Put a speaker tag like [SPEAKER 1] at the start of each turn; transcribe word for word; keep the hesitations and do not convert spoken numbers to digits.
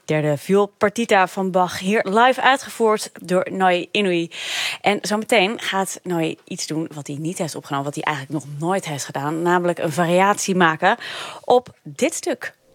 [SPEAKER 1] derde vioolpartita van Bach, hier live uitgevoerd door Naoi Inouye. En zometeen gaat Naoi iets doen wat hij niet heeft opgenomen, wat hij eigenlijk nog nooit heeft gedaan, namelijk een variatie maken op dit stuk.